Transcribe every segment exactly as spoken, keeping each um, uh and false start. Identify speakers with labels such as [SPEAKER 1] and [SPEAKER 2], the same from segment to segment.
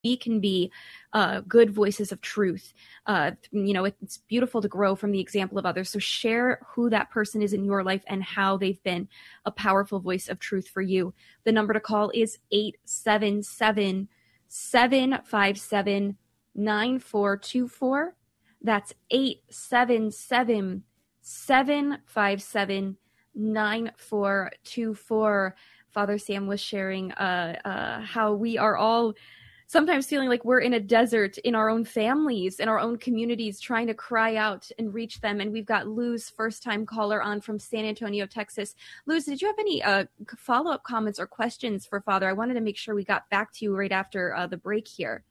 [SPEAKER 1] we can be uh, good voices of truth. Uh, you know, it's beautiful to grow from the example of others. So share who that person is in your life and how they've been a powerful voice of truth for you. The number to call is eight seven seven, seven five seven, nine four two four. That's eight seven seven, seven five seven, nine four two four. Father Sam was sharing uh, uh, how we are all sometimes feeling like we're in a desert in our own families, in our own communities, trying to cry out and reach them. And we've got Luz, first-time caller on from San Antonio, Texas. Luz, did you have any uh, follow-up comments or questions for Father? I wanted to make sure we got back to you right after uh, the break here.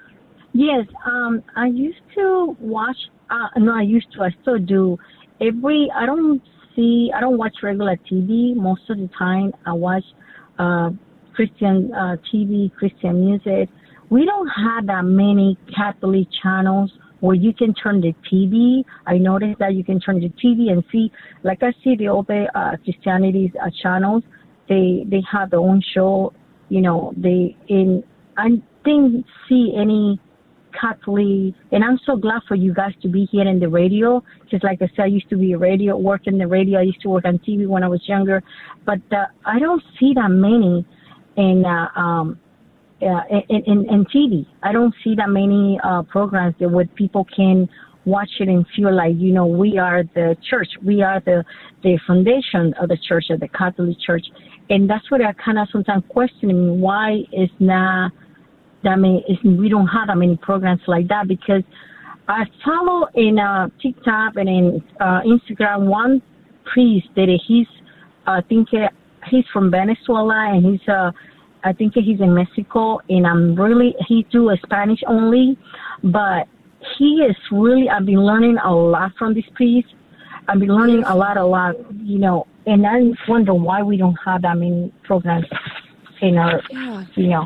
[SPEAKER 2] Yes, um, I used to watch, uh, no, I used to, I still do. Every, I don't see, I don't watch regular T V. Most of the time I watch uh, Christian uh, T V, Christian music. We don't have that many Catholic channels where you can turn the T V. I noticed that you can turn the T V and see, like I see the other uh, Christianity uh, channels, they, they have their own show, you know, they, in, I didn't see any Catholic, and I'm so glad for you guys to be here in the radio, because like I said, I used to be a radio, work in the radio. I used to work on T V when I was younger, but uh, I don't see that many in, uh, um, uh, in, in, in T V. I don't see that many uh, programs that where people can watch it and feel like, you know, we are the church. We are the, the foundation of the church, of the Catholic Church. And that's what I kind of sometimes questioning, why is not that many, is, we don't have that many programs like that, because I follow in uh, TikTok and in uh, Instagram one priest that he's, I think uh, he's from Venezuela, and he's, uh, I think he's in Mexico, and I'm really, he do a Spanish only, but he is really, I've been learning a lot from this priest. I've been learning a lot, a lot, you know, and I wonder why we don't have that many programs in our, yeah. you know.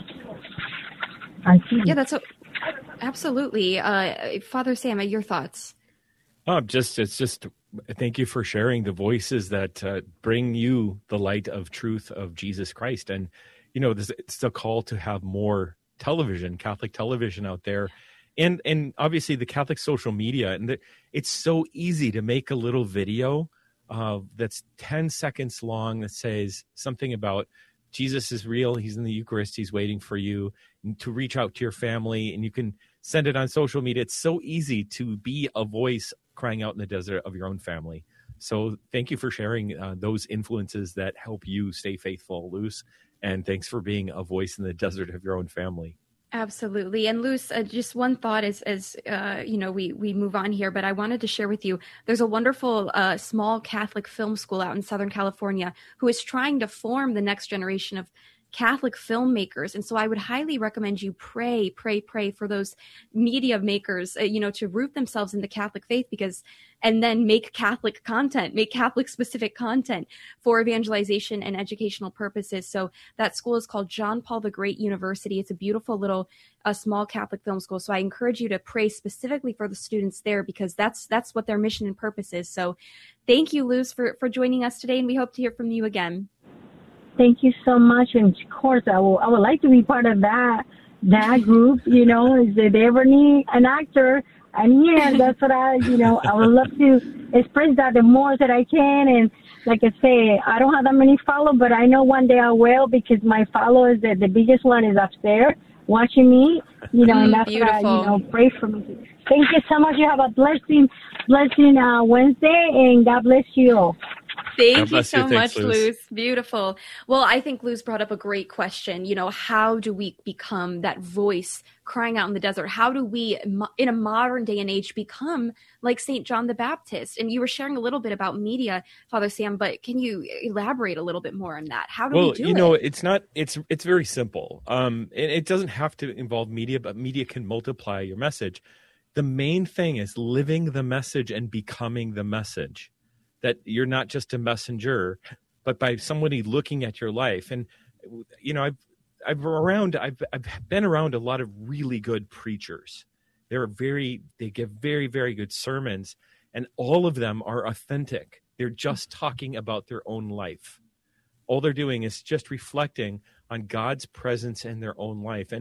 [SPEAKER 1] Yeah, that's a, absolutely. Uh, Father Sam, your thoughts?
[SPEAKER 3] Oh, just it's just thank you for sharing the voices that uh, bring you the light of truth of Jesus Christ. And, you know, this, it's a call to have more television, Catholic television out there. And and obviously the Catholic social media. And the, it's so easy to make a little video uh, that's ten seconds long that says something about Jesus is real. He's in the Eucharist. He's waiting for you, and to reach out to your family, and you can send it on social media. It's so easy to be a voice crying out in the desert of your own family. So thank you for sharing uh, those influences that help you stay faithful, Luz. And thanks for being a voice in the desert of your own family.
[SPEAKER 1] Absolutely. And Luz, uh, just one thought as, as uh, you know, we, we move on here, but I wanted to share with you, there's a wonderful uh, small Catholic film school out in Southern California who is trying to form the next generation of Catholic filmmakers. And so I would highly recommend you pray, pray, pray for those media makers, uh, you know, to root themselves in the Catholic faith, because, and then make Catholic content, make Catholic specific content for evangelization and educational purposes. So that school is called John Paul the Great University. It's a beautiful little, a small Catholic film school. So I encourage you to pray specifically for the students there, because that's, that's what their mission and purpose is. So thank you, Luz, for, for joining us today. And we hope to hear from you again.
[SPEAKER 2] Thank you so much. And of course, I will, I would like to be part of that, that group, you know, if they ever need an actor. And yeah, that's what I, you know, I would love to express that the more that I can. And like I say, I don't have that many followers, but I know one day I will, because my followers, the, the biggest one is upstairs watching me, you know, mm, and that's
[SPEAKER 1] beautiful.
[SPEAKER 2] what I, you know, pray for me. Thank you so much. You have a blessing, blessing uh, Wednesday, and God bless you all.
[SPEAKER 1] Thank you so you. much, Luz. Luz. Beautiful. Well, I think Luz brought up a great question. You know, how do we become that voice crying out in the desert? How do we, in a modern day and age, become like Saint John the Baptist? And you were sharing a little bit about media, Father Sam, but can you elaborate a little bit more on that? How do
[SPEAKER 3] well,
[SPEAKER 1] we do it?
[SPEAKER 3] Well, you know, it's not, it's, it's very simple. Um, it, it doesn't have to involve media, but media can multiply your message. The main thing is living the message and becoming the message. That you're not just a messenger, but by somebody looking at your life. And, you know, I've, I've around, I've, I've been around a lot of really good preachers. They're very, they give very, very good sermons, and all of them are authentic. They're just talking about their own life. All they're doing is just reflecting on God's presence in their own life. And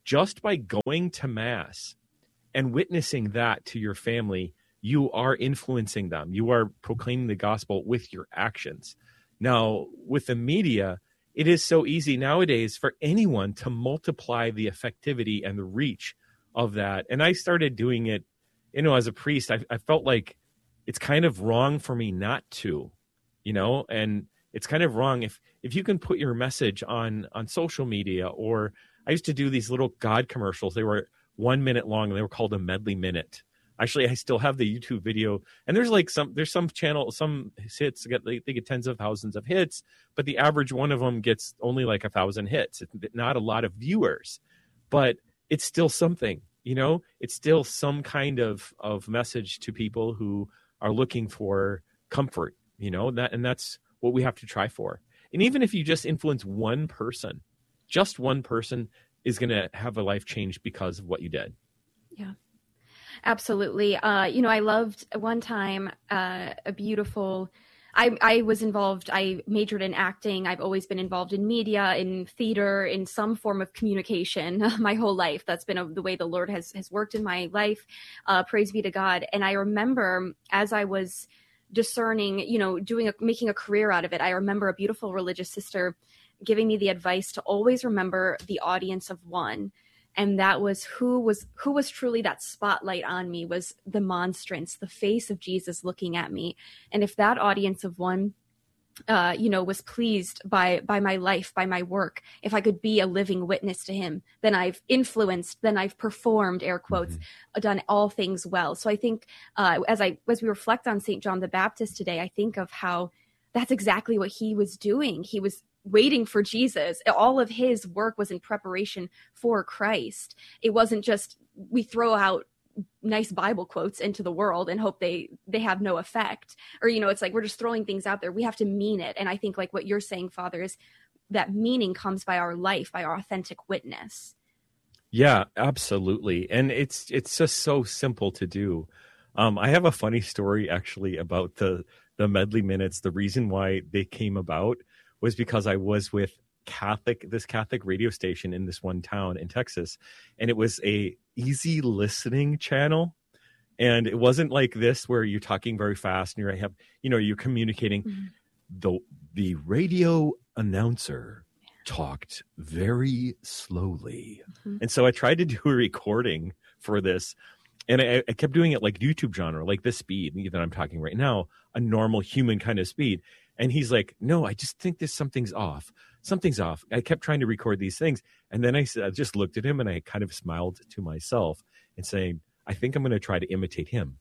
[SPEAKER 3] just by going to Mass and witnessing that to your family, you are influencing them. You are proclaiming the gospel with your actions. Now, with the media, it is so easy nowadays for anyone to multiply the effectivity and the reach of that. And I started doing it, you know, as a priest. I, I felt like it's kind of wrong for me not to, you know, and it's kind of wrong if if you can put your message on on social media. Or I used to do these little God commercials. They were one minute long and they were called a medley minute. Actually, I still have the YouTube video, and there's like some there's some channel some hits get they, they get tens of thousands of hits, but the average one of them gets only like a thousand hits. It's not a lot of viewers, but it's still something, you know. It's still some kind of of message to people who are looking for comfort, you know. That and that's what we have to try for. And even if you just influence one person, just one person is going to have a life change because of what you did.
[SPEAKER 1] Yeah. Absolutely. Uh, you know, I loved one time uh, a beautiful, I, I was involved, I majored in acting. I've always been involved in media, in theater, in some form of communication my whole life. That's been a, the way the Lord has, has worked in my life. Uh, praise be to God. And I remember as I was discerning, you know, doing a, making a career out of it, I remember a beautiful religious sister giving me the advice to always remember the audience of one. And that was who was who was truly that spotlight on me, was the monstrance, the face of Jesus looking at me. And if that audience of one, uh, you know, was pleased by by my life, by my work, if I could be a living witness to him, then I've influenced, then I've performed, air quotes, mm-hmm. done all things well. So I think uh, as I as we reflect on Saint John the Baptist today, I think of how that's exactly what he was doing. He was waiting for Jesus. All of his work was in preparation for Christ. It wasn't just we throw out nice Bible quotes into the world and hope they they have no effect. Or, you know, it's like we're just throwing things out there. We have to mean it. And I think like what you're saying, Father, is that meaning comes by our life, by our authentic witness.
[SPEAKER 3] Yeah, absolutely. And it's it's just so simple to do. Um, I have a funny story actually about the the medley minutes. The reason why they came about was because I was with Catholic, this Catholic radio station in this one town in Texas, and it was a easy listening channel. And it wasn't like this where you're talking very fast and you have, you know, you're communicating. Mm-hmm. The the radio announcer talked very slowly. Mm-hmm. And so I tried to do a recording for this, and I, I kept doing it like YouTube genre, like this speed that I'm talking right now, a normal human kind of speed. And he's like, no, I just think there's something's off. Something's off. I kept trying to record these things. And then I, I just looked at him and I kind of smiled to myself and saying, I think I'm going to try to imitate him.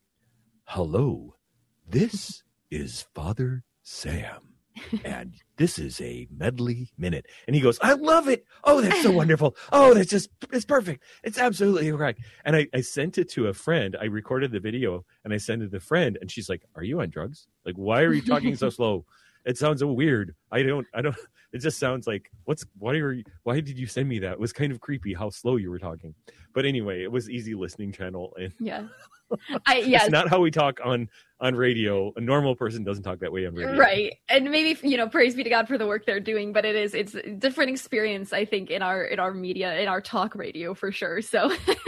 [SPEAKER 3] Hello, this is Father Sam. And this is a medley minute. And he goes, I love it. Oh, that's so wonderful. Oh, that's just, it's perfect. It's absolutely correct. And I, I sent it to a friend. I recorded the video and I sent it to a friend. And she's like, are you on drugs? Like, why are you talking so slow? It sounds so weird. I don't, I don't, it just sounds like, what's, why are you, why did you send me that? It was kind of creepy how slow you were talking. But anyway, it was easy listening channel. And
[SPEAKER 1] yeah. I, yes.
[SPEAKER 3] It's not how we talk on, on radio. A normal person doesn't talk that way on radio.
[SPEAKER 1] Right. And maybe, you know, praise be to God for the work they're doing, but it is, it's a different experience, I think, in our, in our media, in our talk radio for sure. So,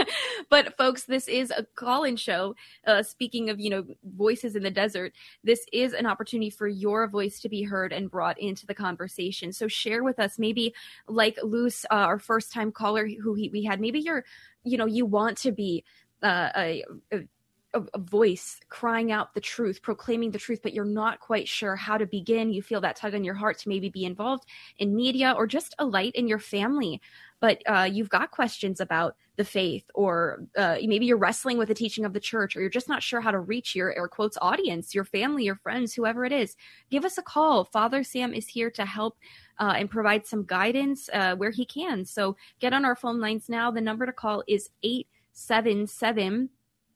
[SPEAKER 1] but folks, this is a call-in show. Uh, speaking of, you know, voices in the desert, this is an opportunity for your voice to be heard and brought into the conversation. So share with us, maybe like Luce, uh, our first time caller who he, we had, maybe you're, you know, you want to be uh, a, a a voice crying out the truth, proclaiming the truth, but you're not quite sure how to begin. You feel that tug on your heart to maybe be involved in media or just a light in your family, but uh, you've got questions about the faith, or uh, maybe you're wrestling with the teaching of the church, or you're just not sure how to reach your air quotes audience, your family, your friends, whoever it is. Give us a call. Father Sam is here to help uh, and provide some guidance uh, where he can. So get on our phone lines now. The number to call is eight seven seven,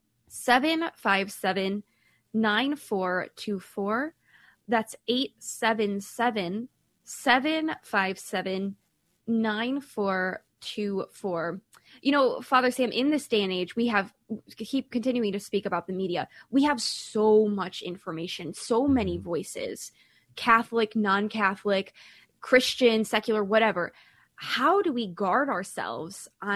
[SPEAKER 1] seven five seven, nine four two four. That's eight seven seven, seven five seven, nine four two four. You know, Father Sam, in this day and age, we have, keep continuing to speak about the media. We have so much information, so many voices, Catholic, non-Catholic, Christian, secular, whatever. How do we guard ourselves on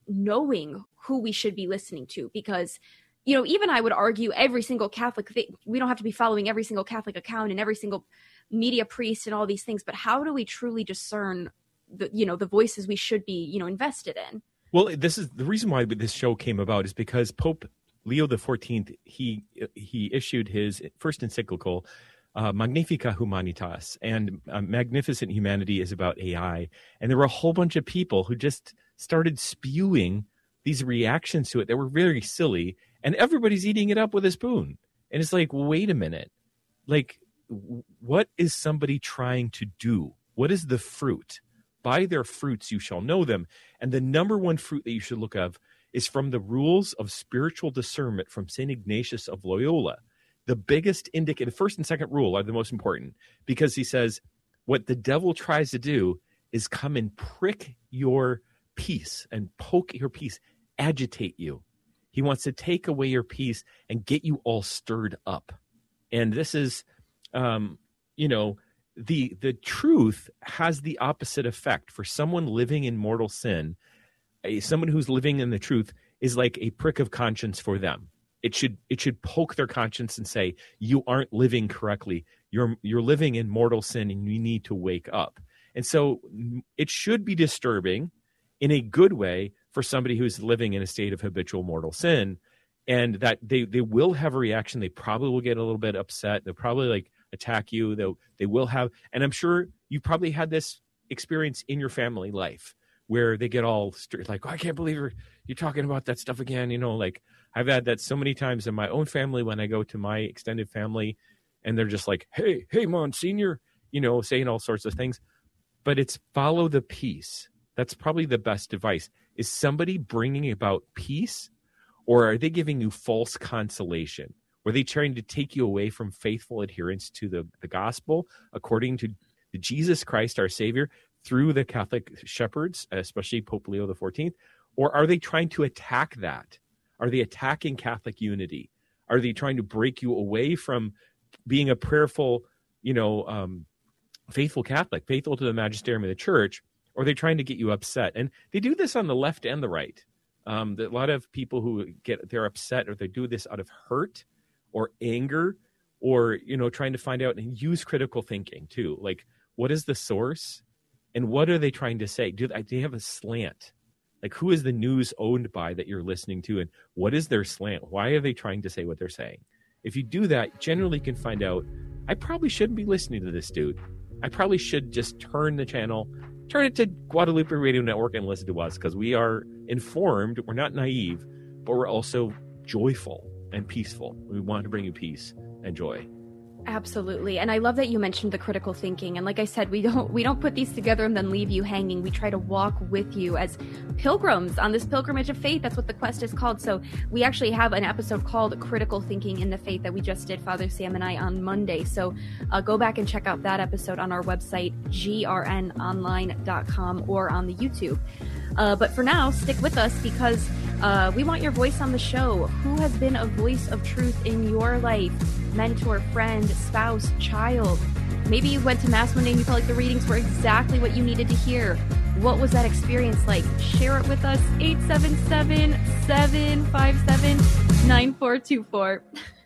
[SPEAKER 1] knowing who we should be listening to, because, you know, even I would argue every single Catholic thing, we don't have to be following every single Catholic account and every single media priest and all these things, but how do we truly discern the, you know, the voices we should be, you know, invested in?
[SPEAKER 3] Well, this is the reason why this show came about, is because Pope Leo the fourteenth, he he issued his first encyclical, uh, Magnificat Humanitas, and uh, Magnificent Humanity is about A I. And there were a whole bunch of people who just started spewing these reactions to it that were very silly, and everybody's eating it up with a spoon. And it's like, wait a minute, like, what is somebody trying to do? What is the fruit? By their fruits you shall know them. And the number one fruit that you should look of is from the rules of spiritual discernment from Saint Ignatius of Loyola. The biggest indicator, the first and second rule are the most important, because he says what the devil tries to do is come and prick your peace and poke your peace, agitate you. He wants to take away your peace and get you all stirred up. And this is, um, you know, the the truth has the opposite effect. For someone living in mortal sin, a, someone who's living in the truth is like a prick of conscience for them. It should it should poke their conscience and say, you aren't living correctly. You're you're living in mortal sin and you need to wake up. And so it should be disturbing in a good way for somebody who's living in a state of habitual mortal sin, and that they, they will have a reaction. They probably will get a little bit upset. They'll probably like attack you. They'll, they will have, and I'm sure you probably had this experience in your family life where they get all like, oh, I can't believe you're, you're talking about that stuff again. You know, like I've had that so many times in my own family when I go to my extended family and they're just like, hey, hey, Monsignor, you know, saying all sorts of things. But it's follow the peace. That's probably the best advice. Is somebody bringing about peace, or are they giving you false consolation? Were they trying to take you away from faithful adherence to the, the gospel according to Jesus Christ, our Savior, through the Catholic shepherds, especially Pope Leo the fourteenth? Or are they trying to attack that? Are they attacking Catholic unity? Are they trying to break you away from being a prayerful, you know, um, faithful Catholic, faithful to the magisterium of the church? Or are they trying to get you upset? And they do this on the left and the right. Um, a lot of people who get, they're upset, or they do this out of hurt or anger, or, you know, trying to find out and use critical thinking too. Like, what is the source and what are they trying to say? Do they, do they have a slant? Like, who is the news owned by that you're listening to, and what is their slant? Why are they trying to say what they're saying? If you do that, generally you can find out, I probably shouldn't be listening to this dude. I probably should just turn the channel, turn it to Guadalupe Radio Network and listen to us, because we are informed. We're not naive, but we're also joyful and peaceful. We want to bring you peace and joy.
[SPEAKER 1] Absolutely. And I love that you mentioned the critical thinking. And like I said, we don't we don't put these together and then leave you hanging. We try to walk with you as pilgrims on this pilgrimage of faith. That's what the quest is called. So we actually have an episode called Critical Thinking in the Faith that we just did, Father Sam and I, on Monday. So uh, go back and check out that episode on our website, g r n online dot com, or on the YouTube. Uh, but for now, stick with us, because uh, we want your voice on the show. Who has been a voice of truth in your life? Mentor, friend, spouse, child. Maybe you went to Mass one day and you felt like the readings were exactly what you needed to hear. What was that experience like? Share it with us. eight seven seven, seven five seven, nine four two four.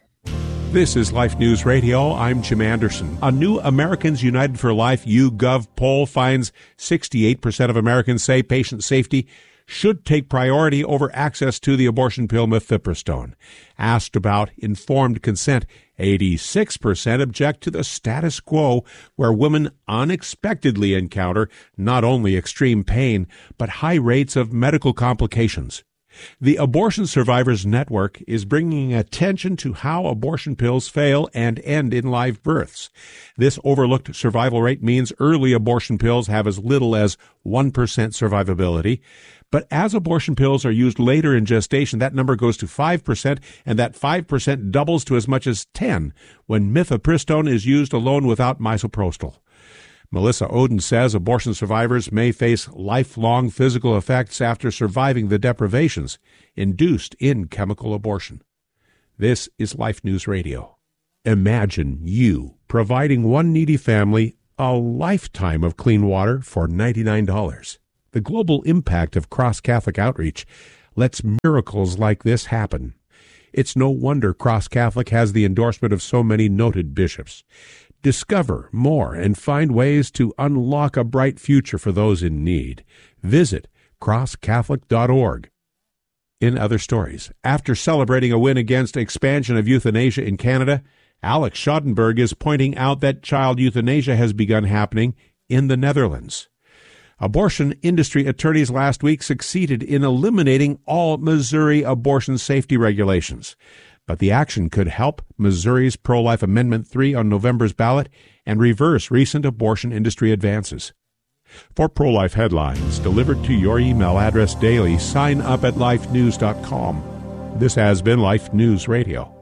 [SPEAKER 4] This is Life News Radio. I'm Jim Anderson. A new Americans United for Life YouGov poll finds sixty-eight percent of Americans say patient safety should take priority over access to the abortion pill mifepristone. Asked about informed consent, eighty-six percent object to the status quo, where women unexpectedly encounter not only extreme pain, but high rates of medical complications. The Abortion Survivors Network is bringing attention to how abortion pills fail and end in live births. This overlooked survival rate means early abortion pills have as little as one percent survivability. But as abortion pills are used later in gestation, that number goes to five percent, and that five percent doubles to as much as ten percent when mifepristone is used alone without misoprostol. Melissa Oden says abortion survivors may face lifelong physical effects after surviving the deprivations induced in chemical abortion. This is Life News Radio. Imagine you providing one needy family a lifetime of clean water for ninety-nine dollars. The global impact of cross-Catholic outreach lets miracles like this happen. It's no wonder Cross Catholic has the endorsement of so many noted bishops. Discover more and find ways to unlock a bright future for those in need. Visit cross catholic dot org. In other stories, after celebrating a win against expansion of euthanasia in Canada, Alex Schadenberg is pointing out that child euthanasia has begun happening in the Netherlands. Abortion industry attorneys last week succeeded in eliminating all Missouri abortion safety regulations. But the action could help Missouri's Pro-Life Amendment three on November's ballot and reverse recent abortion industry advances. For Pro-Life headlines delivered to your email address daily, sign up at life news dot com. This has been Life News Radio.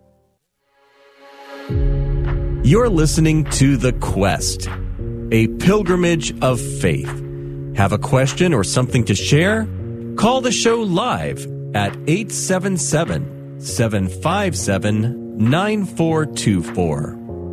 [SPEAKER 5] You're listening to The Quest, a pilgrimage of faith. Have a question or something to share? Call the show live at eight seven seven, seven five seven, nine four two four.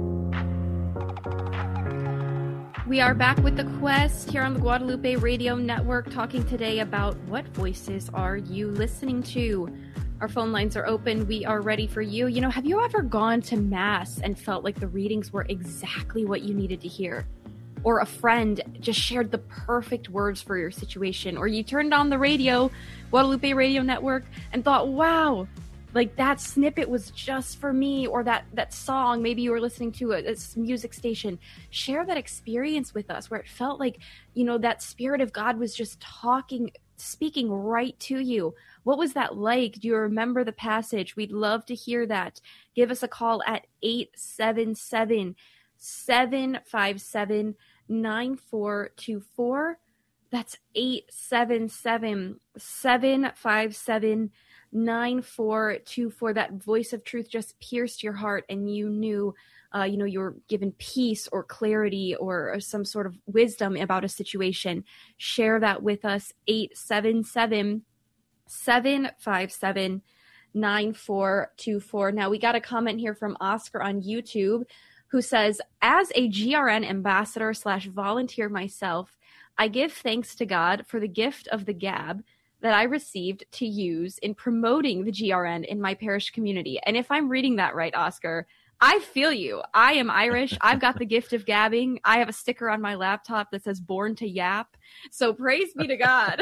[SPEAKER 1] We are back with The Quest here on the Guadalupe Radio Network, talking today about what voices are you listening to. Our phone lines are open. We are ready for you. You know, have you ever gone to Mass and felt like the readings were exactly what you needed to hear? Or a friend just shared the perfect words for your situation? Or you turned on the radio, Guadalupe Radio Network, and thought, wow, like that snippet was just for me. Or that, that song, maybe you were listening to a, a music station. Share that experience with us where it felt like, you know, that Spirit of God was just talking, speaking right to you. What was that like? Do you remember the passage? We'd love to hear that. Give us a call at eight seven seven, seven five seven, nine four two four. That's eight seven seven, seven five seven, nine four two four. That voice of truth just pierced your heart and you knew, uh, you know, you were given peace or clarity or some sort of wisdom about a situation. Share that with us. eight seven seven, seven five seven, nine four two four. Now, we got a comment here from Oscar on YouTube who says, as a G R N ambassador slash volunteer myself, I give thanks to God for the gift of the gab that I received to use in promoting the G R N in my parish community. And if I'm reading that right, Oscar, I feel you. I am Irish. I've got the gift of gabbing. I have a sticker on my laptop that says born to yap. So praise be to God.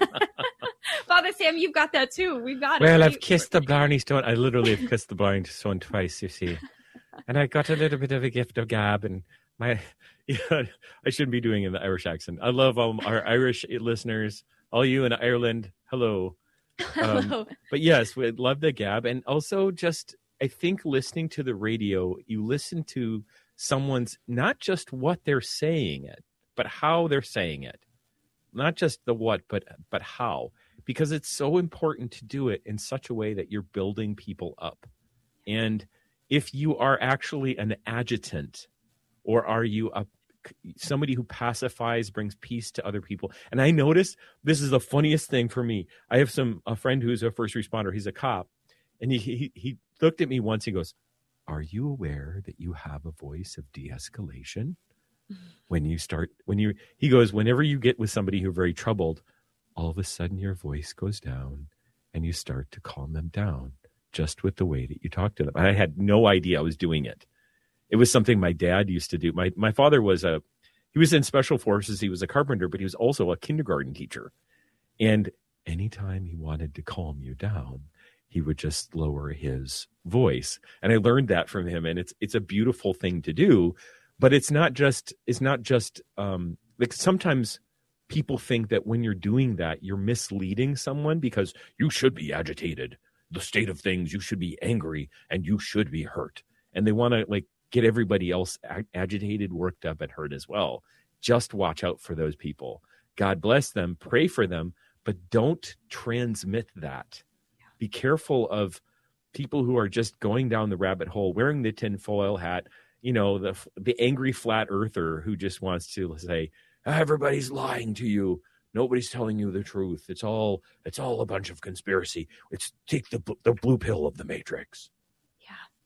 [SPEAKER 1] Father Sam, you've got that too. We've got
[SPEAKER 3] well,
[SPEAKER 1] it.
[SPEAKER 3] Well, I've kissed the Blarney Stone. I literally have kissed the Blarney Stone twice, you see. And I got a little bit of a gift of gab, and my, you know, I shouldn't be doing it in the Irish accent. I love um, our Irish listeners, all you in Ireland. Hello. Um, hello. But yes, we love the gab. And also just, I think listening to the radio, you listen to someone's, not just what they're saying it, but how they're saying it. Not just the what, but but how. Because it's so important to do it in such a way that you're building people up. And if you are actually an adjutant, or are you a somebody who pacifies, brings peace to other people? And I noticed this is the funniest thing for me. I have some a friend who's a first responder. He's a cop, and he he, he looked at me once. He goes, "Are you aware that you have a voice of de-escalation when you start when you?" He goes, "Whenever you get with somebody who's very troubled, all of a sudden your voice goes down, and you start to calm them down." Just with the way that you talk to them. I had no idea I was doing it. It was something my dad used to do. My my father was a, he was in special forces. He was a carpenter, but he was also a kindergarten teacher. And anytime he wanted to calm you down, he would just lower his voice. And I learned that from him. And it's it's a beautiful thing to do. But it's not just, it's not just, um, like sometimes people think that when you're doing that, you're misleading someone because you should be agitated. The state of things, you should be angry and you should be hurt. And they want to like get everybody else ag- agitated, worked up, and hurt as well. Just watch out for those people. God bless them, pray for them, but don't transmit that. Be careful of people who are just going down the rabbit hole, wearing the tinfoil hat, you know, the the angry flat earther who just wants to say, everybody's lying to you. Nobody's telling you the truth. It's all it's all a bunch of conspiracy. It's take the the blue pill of the Matrix.
[SPEAKER 1] Yeah.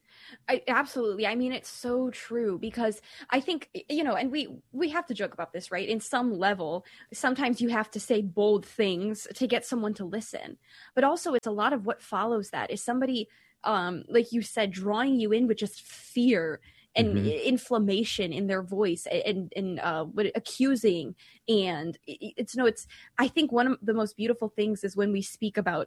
[SPEAKER 1] I, absolutely. I mean, it's so true, because I think, you know, and we, we have to joke about this, right? In some level, sometimes you have to say bold things to get someone to listen. But also it's a lot of what follows that is somebody, um, like you said, drawing you in with just fear and mm-hmm. inflammation in their voice and, and uh, what, accusing. And it's, no, it's, I think one of the most beautiful things is when we speak about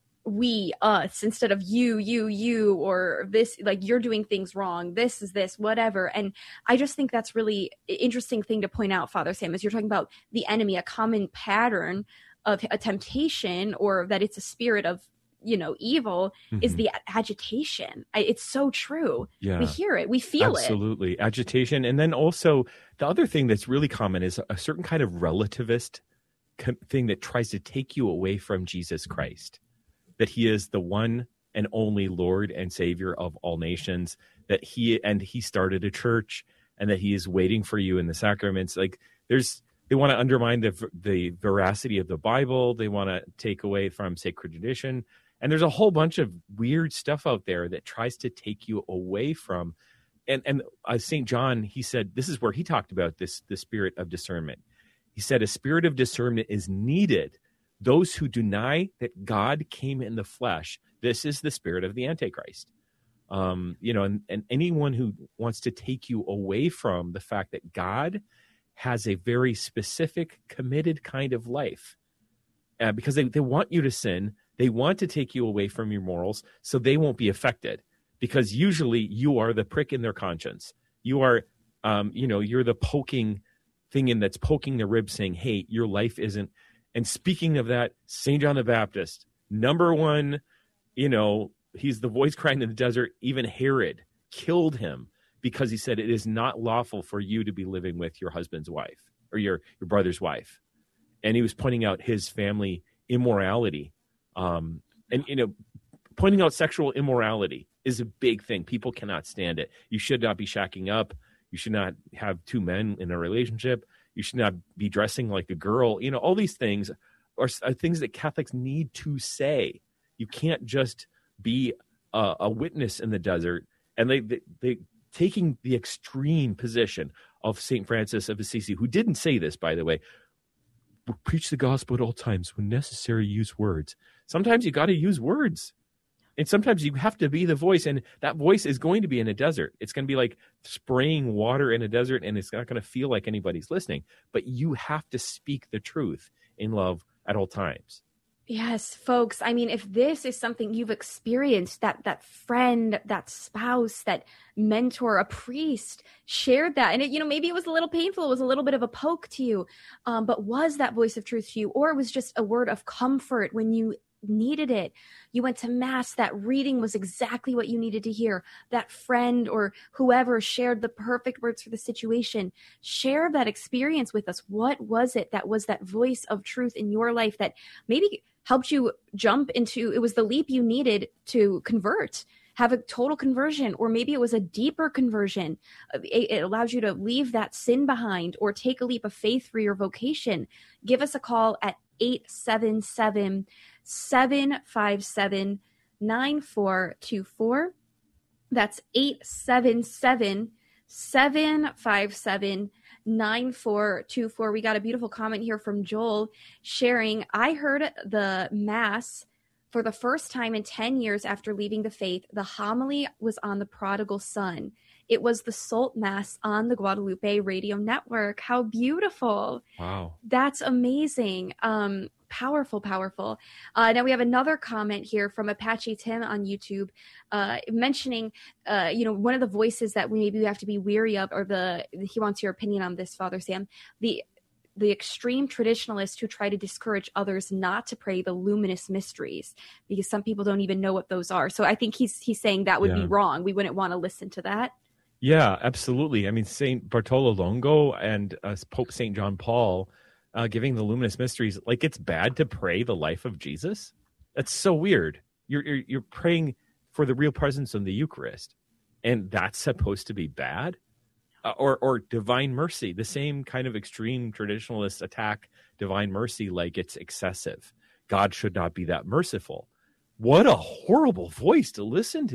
[SPEAKER 1] we, us, instead of you, you, you, or this, like you're doing things wrong. This is this, whatever. And I just think that's really interesting thing to point out, Father Sam, as you're talking about the enemy, a common pattern of a temptation, or that it's a spirit of, you know, evil, mm-hmm. is the agitation. I, it's so true.
[SPEAKER 3] Yeah.
[SPEAKER 1] We hear it. We feel
[SPEAKER 3] Absolutely.
[SPEAKER 1] it.
[SPEAKER 3] Absolutely. Agitation. And then also the other thing that's really common is a certain kind of relativist thing that tries to take you away from Jesus Christ. That he is the one and only Lord and Savior of all nations, that he, and he started a church, and that he is waiting for you in the sacraments. Like there's, they want to undermine the the veracity of the Bible. They want to take away from sacred tradition. And there's a whole bunch of weird stuff out there that tries to take you away from, and, and uh, Saint John, he said, this is where he talked about this, the spirit of discernment. He said, a spirit of discernment is needed. Those who deny that God came in the flesh, this is the spirit of the Antichrist. Um, you know, and, and anyone who wants to take you away from the fact that God has a very specific, committed kind of life, uh, because they, they want you to sin. They want to take you away from your morals so they won't be affected, because usually you are the prick in their conscience. You are, um, you know, you're the poking thing in that's poking the rib saying, hey, your life isn't. And speaking of that, Saint John the Baptist, number one, you know, he's the voice crying in the desert. Even Herod killed him because he said it is not lawful for you to be living with your husband's wife or your, your brother's wife. And he was pointing out his family immorality. Um, and, you know, pointing out sexual immorality is a big thing. People cannot stand it. You should not be shacking up. You should not have two men in a relationship. You should not be dressing like a girl. You know, all these things are, are things that Catholics need to say. You can't just be a, a witness in the desert. And they, they, they taking the extreme position of Saint Francis of Assisi, who didn't say this, by the way, preach the gospel at all times. When necessary, use words. Sometimes you got to use words. And sometimes you have to be the voice, and that voice is going to be in a desert. It's going to be like spraying water in a desert, and it's not going to feel like anybody's listening. But you have to speak the truth in love at all times.
[SPEAKER 1] Yes, folks. I mean, if this is something you've experienced, that that friend, that spouse, that mentor, a priest shared that, and it, you know, maybe it was a little painful, it was a little bit of a poke to you, um, but was that voice of truth to you, or it was just a word of comfort when you needed it? You went to mass, that reading was exactly what you needed to hear. That friend or whoever shared the perfect words for the situation. Share that experience with us. What was it that was that voice of truth in your life that maybe helped you jump into, it was the leap you needed to convert, have a total conversion, or maybe it was a deeper conversion. It, it allows you to leave that sin behind or take a leap of faith for your vocation. Give us a call at eight seven seven, seven five seven, nine four two four. That's eight seven seven, seven five seven, nine four two four. We got a beautiful comment here from Joel sharing, I heard the Mass for the first time in ten years after leaving the faith. The homily was on the prodigal son. It was the Salt Mass on the Guadalupe Radio Network. How beautiful.
[SPEAKER 3] Wow. That's
[SPEAKER 1] amazing. Um, powerful, powerful. Uh, now we have another comment here from Apache Tim on YouTube uh, mentioning, uh, you know, one of the voices that we maybe we have to be weary of, or the, he wants your opinion on this, Father Sam, the the extreme traditionalists who try to discourage others not to pray the luminous mysteries, because some people don't even know what those are. So I think he's he's saying that would yeah. be wrong. We wouldn't want to listen to that.
[SPEAKER 3] Yeah, absolutely. I mean, Saint Bartolo Longo and uh, Pope Saint John Paul uh, giving the luminous mysteries, like it's bad to pray the life of Jesus. That's so weird. You're, you're you're praying for the real presence in the Eucharist, and that's supposed to be bad. Uh, or or divine mercy, the same kind of extreme traditionalists attack divine mercy like it's excessive. God should not be that merciful. What a horrible voice to listen to.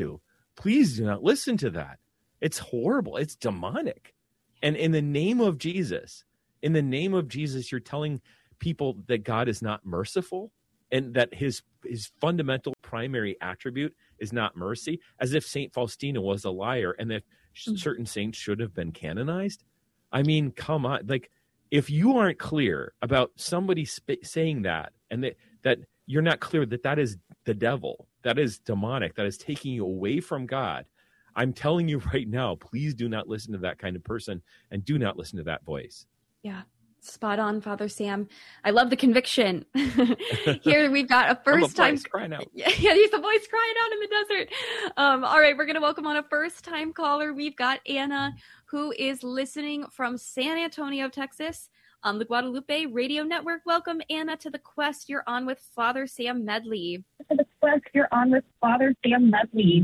[SPEAKER 3] Please do not listen to that. It's horrible. It's demonic. And in the name of Jesus, in the name of Jesus, you're telling people that God is not merciful and that his his fundamental primary attribute is not mercy, as if Saint Faustina was a liar and that mm-hmm. certain saints should have been canonized. I mean, come on. Like, if you aren't clear about somebody sp- saying that, and that, that you're not clear that that is the devil, that is demonic, that is taking you away from God, I'm telling you right now, please do not listen to that kind of person and do not listen to that voice.
[SPEAKER 1] Yeah. Spot on, Father Sam. I love the conviction. Here we've got a first time
[SPEAKER 3] crying out.
[SPEAKER 1] Yeah, he's a voice crying out in the desert. Um, all right, we're going to welcome on a first time caller. We've got Anna, who is listening from San Antonio, Texas, on the Guadalupe Radio Network. Welcome, Anna, to the Quest. You're on with Father Sam Medley.
[SPEAKER 6] To the Quest. You're on with Father Sam Medley.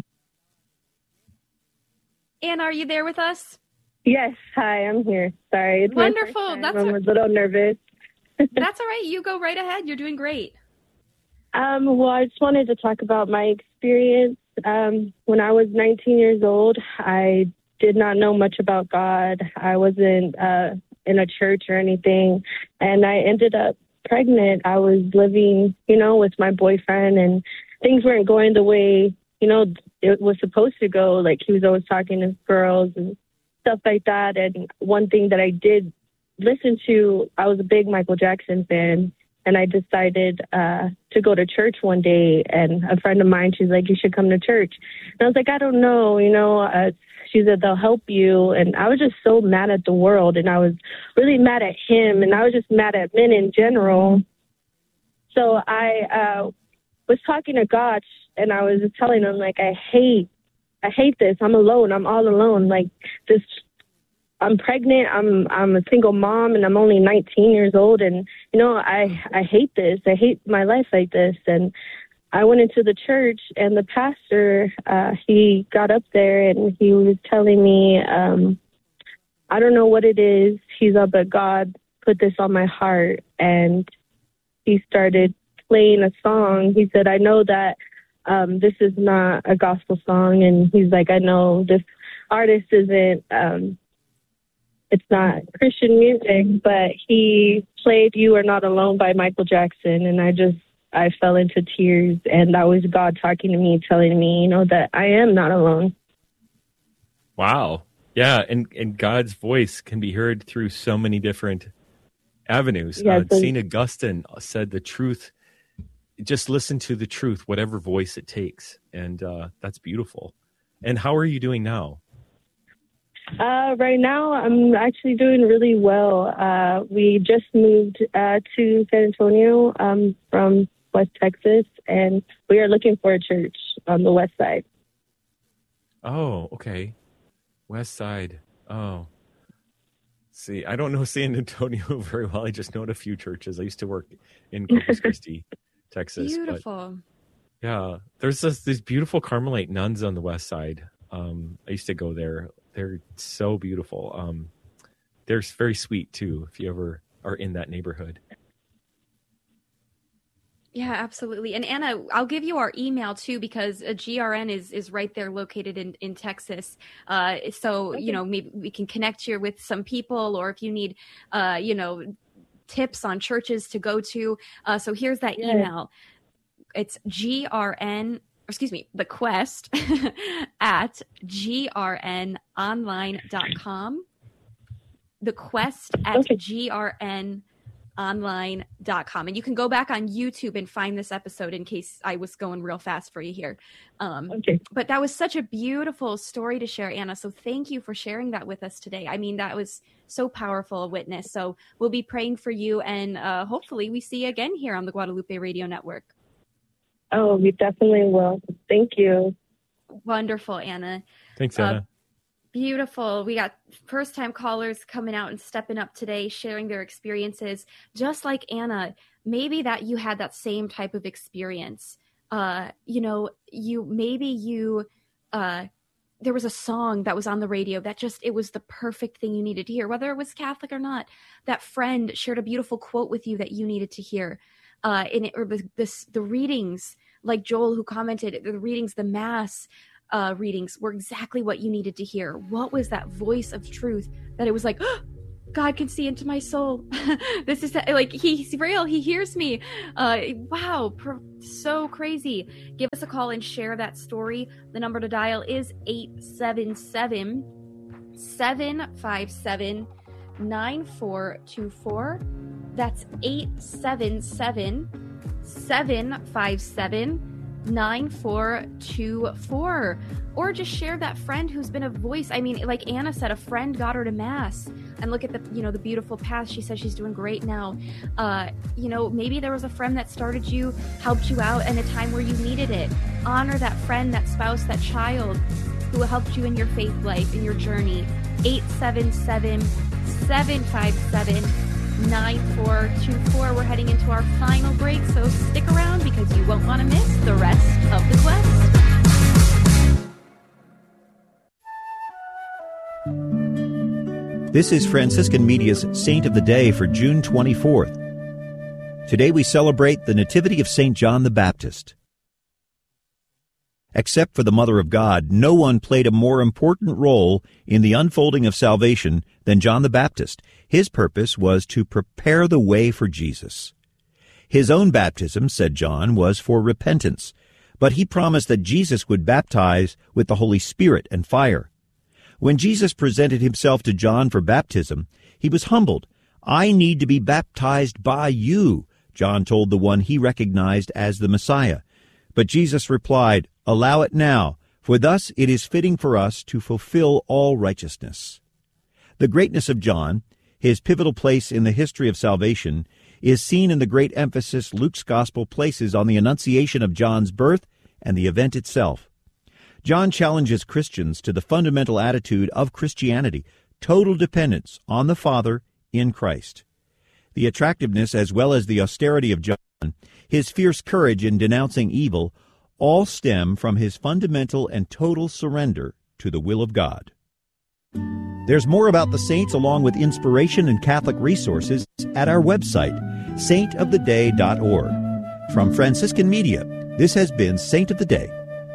[SPEAKER 1] Anna, are you there with us?
[SPEAKER 6] Yes, hi, I'm here. Sorry. It's
[SPEAKER 1] wonderful. That's
[SPEAKER 6] I'm a little nervous.
[SPEAKER 1] That's all right. You go right ahead. You're doing great.
[SPEAKER 6] Um, well, I just wanted to talk about my experience. Um, when I was nineteen years old, I did not know much about God. I wasn't uh, in a church or anything, and I ended up pregnant. I was living, you know, with my boyfriend, and things weren't going the way, you know, it was supposed to go. Like, he was always talking to girls and stuff like that. And one thing that I did listen to, I was a big Michael Jackson fan, and I decided uh, to go to church one day. And a friend of mine, she's like, you should come to church. And I was like, I don't know, you know, uh, she said, they'll help you. And I was just so mad at the world, and I was really mad at him, and I was just mad at men in general. So I uh, was talking to God, and I was telling him, like, I hate I hate this. I'm alone. I'm all alone. Like, this, I'm pregnant. I'm I'm a single mom, and I'm only nineteen years old. And, you know, I, I hate this. I hate my life like this. And I went into the church, and the pastor, uh, he got up there, and he was telling me, um, I don't know what it is. He's up, but God put this on my heart. And he started playing a song. He said, I know that Um, this is not a gospel song. And he's like, I know this artist isn't, um, it's not Christian music, but he played You Are Not Alone by Michael Jackson. And I just, I fell into tears, and that was God talking to me, telling me, you know, that I am not alone.
[SPEAKER 3] Wow. Yeah. And, and God's voice can be heard through so many different avenues.
[SPEAKER 6] Yeah,
[SPEAKER 3] uh,
[SPEAKER 6] so-
[SPEAKER 3] Saint Augustine said the truth, just listen to the truth, whatever voice it takes. And uh, that's beautiful. And how are you doing now?
[SPEAKER 6] Uh, right now, I'm actually doing really well. Uh, we just moved uh, to San Antonio um, from West Texas, and we are looking for a church on the west side.
[SPEAKER 3] Oh, okay. West side. Oh. See, I don't know San Antonio very well. I just know a few churches. I used to work in Corpus Christi, Texas.
[SPEAKER 1] Beautiful.
[SPEAKER 3] But yeah, there's this, these beautiful Carmelite nuns on the west side. Um, I used to go there. They're so beautiful. Um, they're very sweet too, if you ever are in that neighborhood.
[SPEAKER 1] Yeah, absolutely. And Anna, I'll give you our email too, because a G R N is, is right there located in, in Texas. Uh, so, okay. you know, maybe we can connect you with some people, or if you need, uh, you know, tips on churches to go to. Uh, so here's that
[SPEAKER 6] yes.
[SPEAKER 1] email. It's G R N, excuse me, the Quest at G R N online dot com. The Quest at
[SPEAKER 6] okay.
[SPEAKER 1] G R N online dot com. And you can go back on YouTube and find this episode in case I was going real fast for you here. Um,
[SPEAKER 6] okay.
[SPEAKER 1] But that was such a beautiful story to share, Anna. So thank you for sharing that with us today. I mean, that was so powerful a witness. So we'll be praying for you, and uh, hopefully we see you again here on the Guadalupe Radio Network.
[SPEAKER 6] Oh, we definitely will. Thank you.
[SPEAKER 1] Wonderful, Anna.
[SPEAKER 3] Thanks, Anna.
[SPEAKER 1] Uh, Beautiful. We got first-time callers coming out and stepping up today, sharing their experiences. Just like Anna, maybe that you had that same type of experience. Uh, you know, you maybe you uh, there was a song that was on the radio that just, it was the perfect thing you needed to hear, whether it was Catholic or not. That friend shared a beautiful quote with you that you needed to hear. Uh, in it, or the, this, the readings, like Joel who commented, the readings, the Mass. uh, readings were exactly what you needed to hear. What was that voice of truth that it was like, oh, God can see into my soul. This is like, he's real. He hears me. Uh, wow. Pr- so crazy. Give us a call and share that story. The number to dial is eight seven seven, seven five seven, nine four two four. That's eight seven seven, seven five seven, nine four two four. Or just share that friend who's been a voice. I mean, like Anna said, a friend got her to Mass. And look at the, you know, the beautiful path. She says she's doing great now. Uh, you know, maybe there was a friend that started you, helped you out in a time where you needed it. Honor that friend, that spouse, that child who helped you in your faith life, in your journey. eight seven seven, seven five seven, nine four two four. We're heading into our final break, so stick around because you won't want to miss the rest of the quest.
[SPEAKER 7] This is Franciscan Media's Saint of the Day for June twenty-fourth. Today we celebrate the Nativity of Saint John the Baptist. Except for the Mother of God, no one played a more important role in the unfolding of salvation than John the Baptist. His purpose was to prepare the way for Jesus. His own baptism, said John, was for repentance, but he promised that Jesus would baptize with the Holy Spirit and fire. When Jesus presented himself to John for baptism, he was humbled. I need to be baptized by you, John told the one he recognized as the Messiah. But Jesus replied, allow it now, for thus it is fitting for us to fulfill all righteousness. The greatness of John, his pivotal place in the history of salvation, is seen in the great emphasis Luke's gospel places on the annunciation of John's birth and the event itself. John challenges Christians to the fundamental attitude of Christianity, total dependence on the Father in Christ. The attractiveness as well as the austerity of John, his fierce courage in denouncing evil, all stem from his fundamental and total surrender to the will of God. There's more about the saints along with inspiration and Catholic resources at our website, saint of the day dot org. From Franciscan Media, this has been Saint of the Day.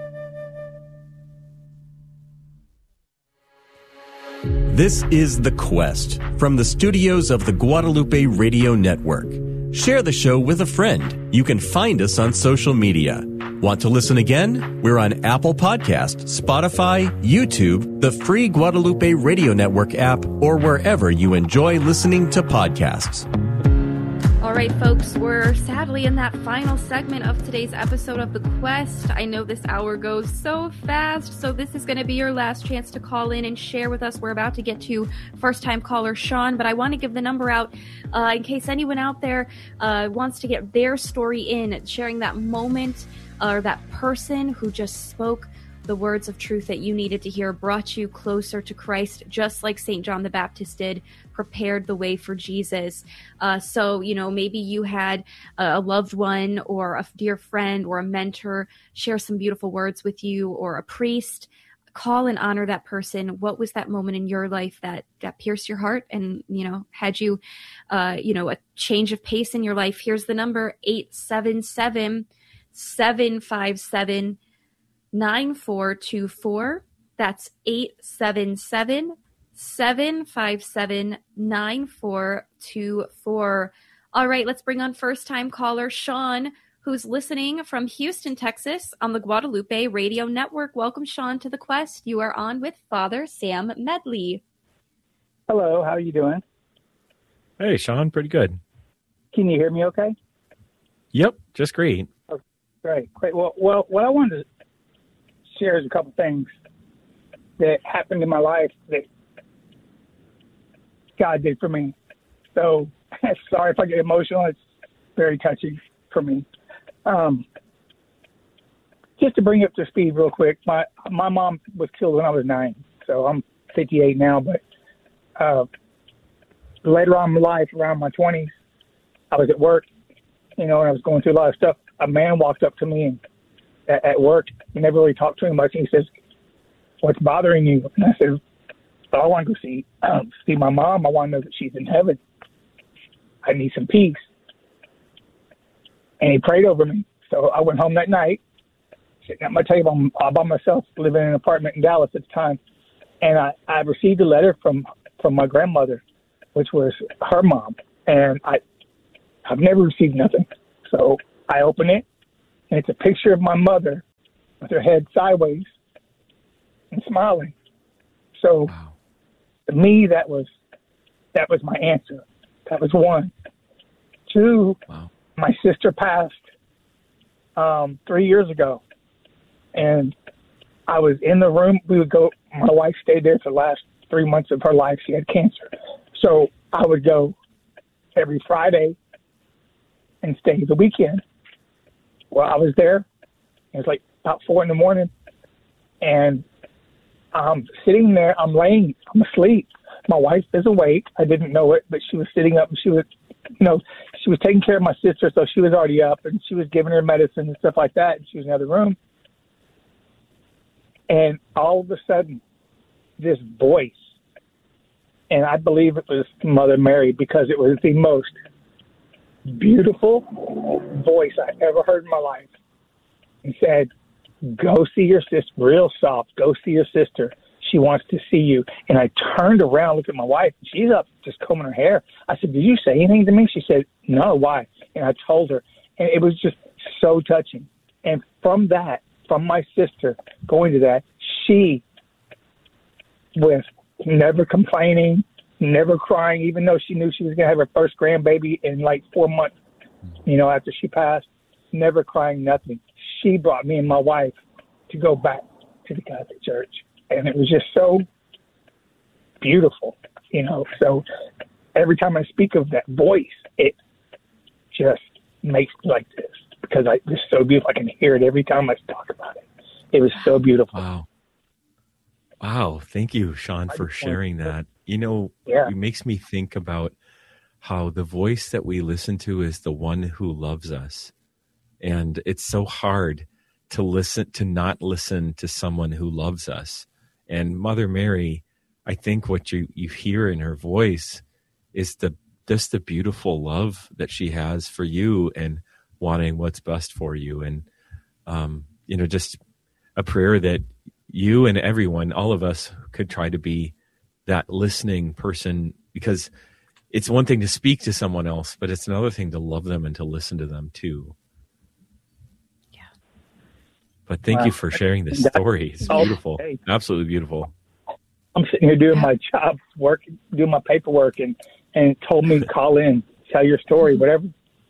[SPEAKER 5] This is The Quest from the studios of the Guadalupe Radio Network. Share the show with a friend. You can find us on social media. Want to listen again? We're on Apple Podcasts, Spotify, YouTube, the free Guadalupe Radio Network app, or wherever you enjoy listening to podcasts.
[SPEAKER 1] All right, folks, we're sadly in that final segment of today's episode of The Quest. I know this hour goes so fast, so this is going to be your last chance to call in and share with us. We're about to get to first-time caller Sean, but I want to give the number out uh, in case anyone out there uh, wants to get their story in, sharing that moment uh, or that person who just spoke the words of truth that you needed to hear, brought you closer to Christ, just like Saint John the Baptist did, prepared the way for Jesus. Uh, so, you know, maybe you had a loved one or a dear friend or a mentor share some beautiful words with you, or a priest. Call and honor that person. What was that moment in your life that, that pierced your heart and, you know, had you, uh, you know, a change of pace in your life? Here's the number, eight seven seven, seven five seven, nine four two four. That's eight seven seven, seven five seven, nine four two four. All right, let's bring on first-time caller Sean, who's listening from Houston, Texas on the Guadalupe Radio Network. Welcome, Sean, to The Quest. You are on with Father Sam Medley.
[SPEAKER 8] Hello, how are you doing?
[SPEAKER 3] Hey, Sean, pretty good.
[SPEAKER 8] Can you hear me okay?
[SPEAKER 3] Yep, just great.
[SPEAKER 8] Oh, great, great. Well, well, what I wanted to share is a couple things that happened in my life that God did for me. So, sorry if I get emotional. It's very touching for me. Um, just to bring you up to speed real quick, my my mom was killed when I was nine, so I'm fifty-eight now. But uh, later on in life, around my twenties, I was at work, you know, and I was going through a lot of stuff. A man walked up to me and, at, at work. I never really talked to him much. And he says, "What's bothering you?" And I said, well, "I want to go see um, see my mom. I want to know that she's in heaven. I need some peace." And he prayed over me. So I went home that night, sitting at my table I'm, all by myself, living in an apartment in Dallas at the time, and I, I received a letter from, from my grandmother, which was her mom, and I, I've never received nothing. So I open it, and it's a picture of my mother with her head sideways and smiling. So
[SPEAKER 3] wow.
[SPEAKER 8] to me, that was that was my answer. That was one. Two,
[SPEAKER 3] wow.
[SPEAKER 8] my sister passed um, three years ago, and I was in the room. We would go. My wife stayed there for the last three months of her life. She had cancer, so I would go every Friday and stay the weekend. Well, I was there. It was like about four in the morning, and I'm sitting there. I'm laying. I'm asleep. My wife is awake. I didn't know it, but she was sitting up, and she was, you know, she was taking care of my sister, so she was already up, and she was giving her medicine and stuff like that, and she was in the other room. And all of a sudden, this voice, and I believe it was Mother Mary, because it was the most beautiful voice I ever heard in my life, and said, "Go see your sister," real soft, "Go see your sister. She wants to see you." And I turned around, looked at my wife, and she's up just combing her hair. I said, "Did you say anything to me?" She said, "No, why?" And I told her, and it was just so touching. And from that, from my sister going to that, she was never complaining, never crying, even though she knew she was going to have her first grandbaby in like four months, you know, after she passed, never crying, nothing. She brought me and my wife to go back to the Catholic Church. And it was just so beautiful, you know. So every time I speak of that voice, it just makes me like this, because I, it's so beautiful. I can hear it every time I talk about it. It was so beautiful.
[SPEAKER 3] Wow. Wow. Thank you, Sean, for sharing that. You know,
[SPEAKER 8] yeah.
[SPEAKER 3] It makes me think about how the voice that we listen to is the one who loves us. And it's so hard to listen, to not listen to someone who loves us. And Mother Mary, I think what you, you hear in her voice is the just the beautiful love that she has for you and wanting what's best for you. And, um, you know, just a prayer that you and everyone, all of us, could try to be that listening person, because it's one thing to speak to someone else, but it's another thing to love them and to listen to them too. But thank
[SPEAKER 8] wow.
[SPEAKER 3] you for sharing this story. It's beautiful.
[SPEAKER 8] Hey,
[SPEAKER 3] absolutely beautiful.
[SPEAKER 8] I'm sitting here doing my job, work, doing my paperwork, and, and told me to call in, tell your story, whatever.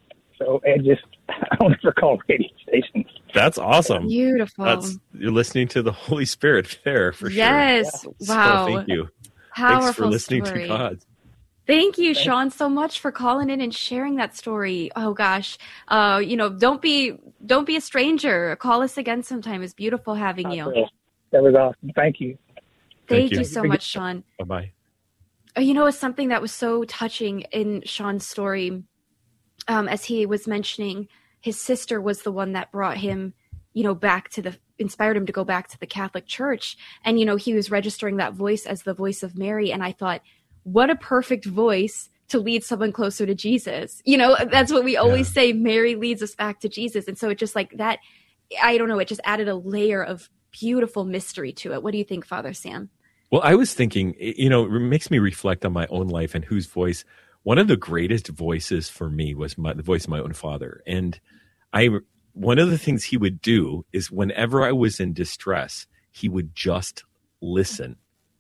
[SPEAKER 8] So, and just, I don't ever call radio stations.
[SPEAKER 3] That's awesome.
[SPEAKER 1] Beautiful.
[SPEAKER 3] That's, you're listening to the Holy Spirit there for
[SPEAKER 1] yes.
[SPEAKER 3] sure.
[SPEAKER 1] Yes. Wow.
[SPEAKER 3] So thank you.
[SPEAKER 1] Powerful
[SPEAKER 3] Thanks for listening
[SPEAKER 1] story.
[SPEAKER 3] to God.
[SPEAKER 1] Thank you, Sean, so much for calling in and sharing that story. Oh gosh, uh, you know, don't be don't be a stranger. Call us again sometime. It's beautiful having you.
[SPEAKER 8] That was awesome. Thank you.
[SPEAKER 1] Thank,
[SPEAKER 3] Thank
[SPEAKER 1] you.
[SPEAKER 3] you
[SPEAKER 1] so much, Sean.
[SPEAKER 3] Bye bye.
[SPEAKER 1] You know, it's something that was so touching in Sean's story, um, as he was mentioning, his sister was the one that brought him, you know, back to the, inspired him to go back to the Catholic Church. And, you know, he was registering that voice as the voice of Mary. And I thought, what a perfect voice to lead someone closer to Jesus. You know, that's what we always yeah. say, Mary leads us back to Jesus. And so it just like that, I don't know, it just added a layer of beautiful mystery to it. What do you think, Father Sam?
[SPEAKER 3] Well, I was thinking, you know, it makes me reflect on my own life and whose voice. One of the greatest voices for me was my, the voice of my own father. And I, one of the things he would do is whenever I was in distress, he would just listen.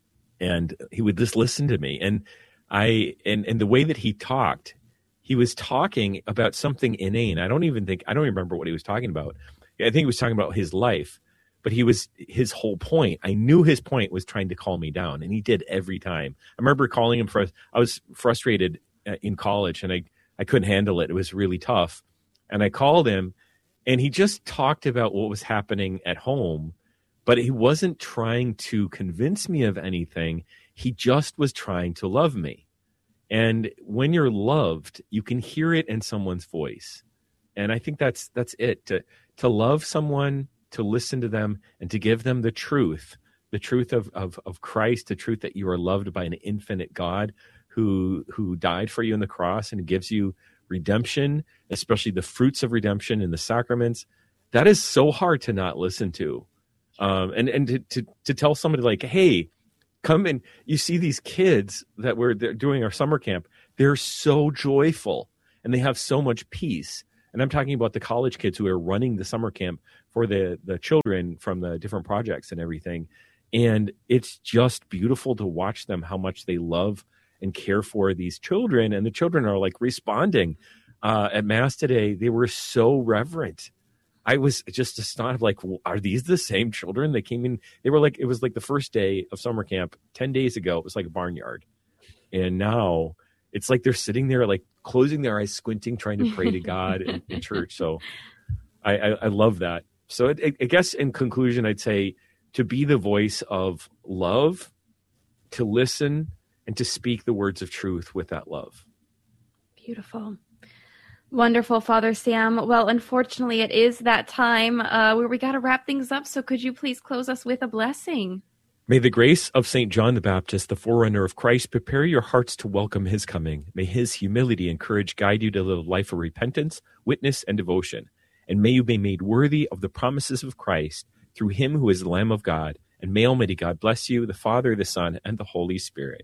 [SPEAKER 3] And he would just listen to me. And I, and, and the way that he talked, he was talking about something inane. I don't even think, I don't even remember what he was talking about. I think he was talking about his life, but he was, his whole point, I knew his point was trying to calm me down. And he did every time. I remember calling him for, I was frustrated in college and I, I couldn't handle it. It was really tough. And I called him and he just talked about what was happening at home. But he wasn't trying to convince me of anything. He just was trying to love me. And when you're loved, you can hear it in someone's voice. And I think that's that's it. To to love someone, to listen to them, and to give them the truth, the truth of, of, of Christ, the truth that you are loved by an infinite God who who died for you on the cross and gives you redemption, especially the fruits of redemption in the sacraments. that is so hard to not listen to. Um, and and to, to, to tell somebody like, hey, come in. You see these kids that we're doing our summer camp. They're so joyful and they have so much peace. And I'm talking about the college kids who are running the summer camp for the, the children from the different projects and everything. And it's just beautiful to watch them, how much they love and care for these children. And the children are like responding. Uh, at Mass today, they were so reverent. I was just astonished, like, well, are these the same children? They came in, they were like, it was like the first day of summer camp ten days ago. It was like a barnyard. And now it's like they're sitting there, like closing their eyes, squinting, trying to pray to God in, in church. So I, I, I love that. So it, it, I guess in conclusion, I'd say to be the voice of love, to listen, and to speak the words of truth with that love.
[SPEAKER 1] Beautiful. Wonderful, Father Sam. Well, unfortunately, it is that time uh, where we got to wrap things up. So could you please close us with a blessing?
[SPEAKER 3] May the grace of Saint John the Baptist, the forerunner of Christ, prepare your hearts to welcome his coming. May his humility and courage guide you to live a life of repentance, witness, and devotion. And may you be made worthy of the promises of Christ through him who is the Lamb of God. And may Almighty God bless you, the Father, the Son, and the Holy Spirit.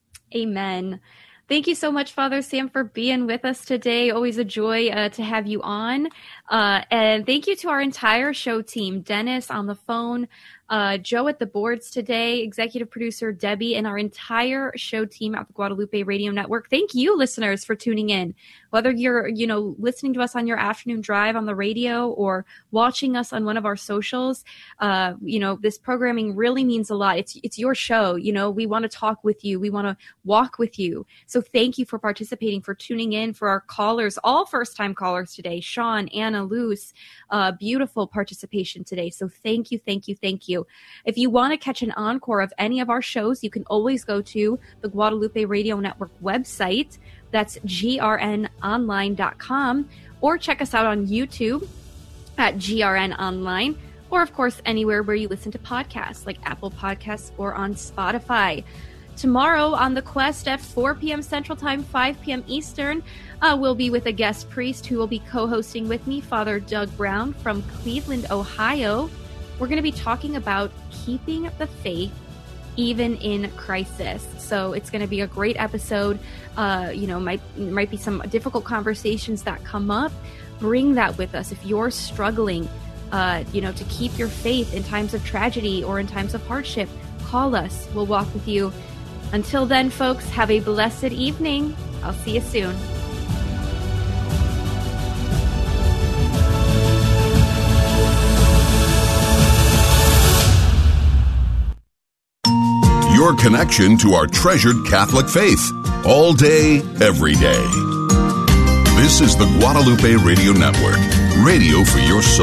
[SPEAKER 1] Amen. Thank you so much, Father Sam, for being with us today. Always a joy uh, to have you on. Uh, and thank you to our entire show team, Dennis on the phone, uh, Joe at the boards today, executive producer Debbie, and our entire show team at the Guadalupe Radio Network. Thank you, listeners, for tuning in. Whether you're, you know, listening to us on your afternoon drive on the radio or watching us on one of our socials, uh, you know, this programming really means a lot. It's it's your show. You know, we want to talk with you. We want to walk with you. So thank you for participating, for tuning in, for our callers, all first-time callers today, Sean, Anna, Luce, uh, beautiful participation today. So thank you, thank you, thank you. If you want to catch an encore of any of our shows, you can always go to the Guadalupe Radio Network website. That's G R N online dot com, or check us out on YouTube at G R N Online, or of course anywhere where you listen to podcasts like Apple Podcasts or on Spotify. Tomorrow on The Quest at four p.m. Central Time, five p.m. Eastern, uh, we'll be with a guest priest who will be co-hosting with me, Father Doug Brown from Cleveland, Ohio. We're going to be talking about keeping the faith even in crisis. So it's going to be a great episode. Uh, you know, might might be some difficult conversations that come up. Bring that with us. If you're struggling, uh, you know, to keep your faith in times of tragedy or in times of hardship, call us. We'll walk with you. Until then, folks, have a blessed evening. I'll see you soon.
[SPEAKER 9] Your connection to our treasured Catholic faith, all day, every day. This is the Guadalupe Radio Network, radio for your soul.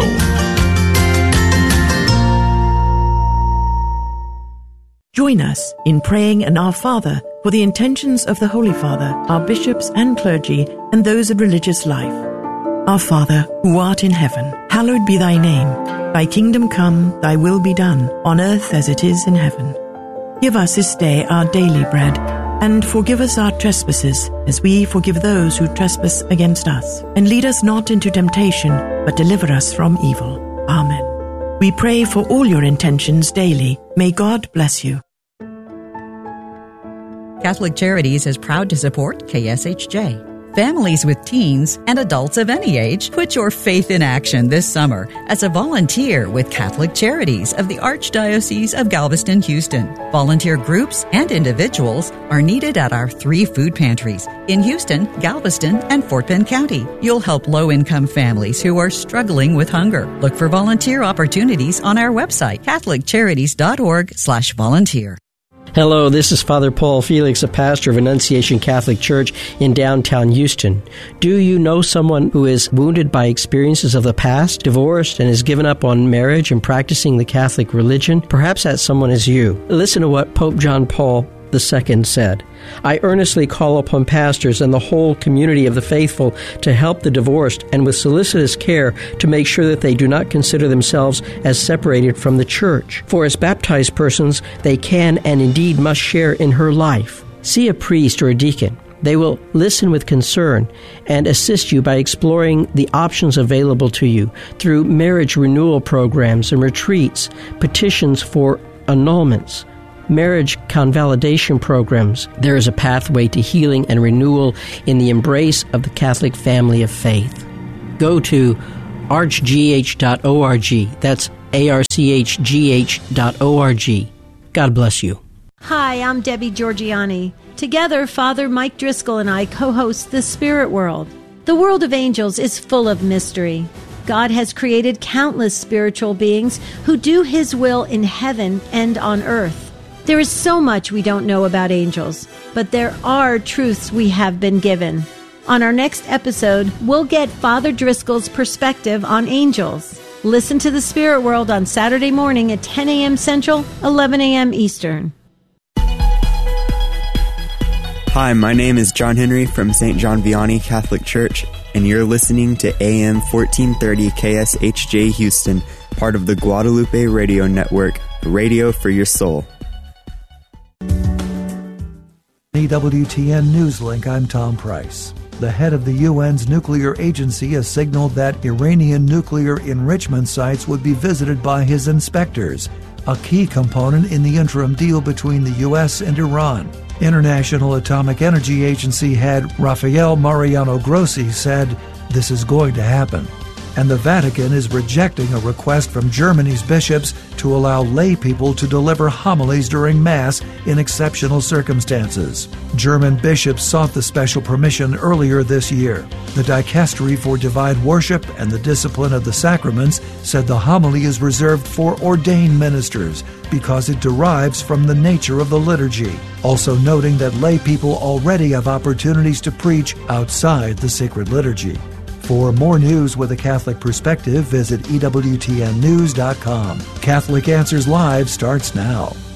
[SPEAKER 10] Join us in praying an Our Father for the intentions of the Holy Father, our bishops and clergy, and those of religious life. Our Father, who art in heaven, hallowed be thy name. Thy kingdom come, thy will be done, on earth as it is in heaven. Give us this day our daily bread, and forgive us our trespasses, as we forgive those who trespass against us. And lead us not into temptation, but deliver us from evil. Amen. We pray for all your intentions daily. May God bless you.
[SPEAKER 11] Catholic Charities is proud to support K S H J. Families with teens and adults of any age, put your faith in action this summer as a volunteer with Catholic Charities of the Archdiocese of Galveston, Houston. Volunteer groups and individuals are needed at our three food pantries in Houston, Galveston, and Fort Bend County. You'll help low-income families who are struggling with hunger. Look for volunteer opportunities on our website, catholic charities dot org slash volunteer.
[SPEAKER 12] Hello, this is Father Paul Felix, a pastor of Annunciation Catholic Church in downtown Houston. Do you know someone who is wounded by experiences of the past, divorced, and has given up on marriage and practicing the Catholic religion? Perhaps that someone is you. Listen to what Pope John Paul the Second said. I earnestly call upon pastors and the whole community of the faithful to help the divorced and with solicitous care to make sure that they do not consider themselves as separated from the church. For as baptized persons, they can and indeed must share in her life. See a priest or a deacon. They will listen with concern and assist you by exploring the options available to you through marriage renewal programs and retreats, petitions for annulments, marriage convalidation programs. There is a pathway to healing and renewal in the embrace of the Catholic family of faith. Go to arch g h dot org. That's A R C H G H dot O R G. God bless you.
[SPEAKER 13] Hi, I'm Debbie Georgiani. Together, Father Mike Driscoll and I co-host The Spirit World. The world of angels is full of mystery. God has created countless spiritual beings who do His will in heaven and on earth. There is so much we don't know about angels, but there are truths we have been given. On our next episode, we'll get Father Driscoll's perspective on angels. Listen to The Spirit World on Saturday morning at ten a.m. Central, eleven a.m. Eastern.
[SPEAKER 14] Hi, my name is John Henry from Saint John Vianney Catholic Church, and you're listening to A M fourteen thirty K S H J Houston, part of the Guadalupe Radio Network, radio for your soul.
[SPEAKER 15] E W T N Newslink, I'm Tom Price. The head of the U N's nuclear agency has signaled that Iranian nuclear enrichment sites would be visited by his inspectors, a key component in the interim deal between the U S and Iran. International Atomic Energy Agency head Rafael Mariano Grossi said, "This is going to happen." And the Vatican is rejecting a request from Germany's bishops to allow lay people to deliver homilies during Mass in exceptional circumstances. German bishops sought the special permission earlier this year. The Dicastery for Divine Worship and the Discipline of the Sacraments said the homily is reserved for ordained ministers because it derives from the nature of the liturgy, also noting that lay people already have opportunities to preach outside the sacred liturgy. For more news with a Catholic perspective, visit E W T N news dot com. Catholic Answers Live starts now.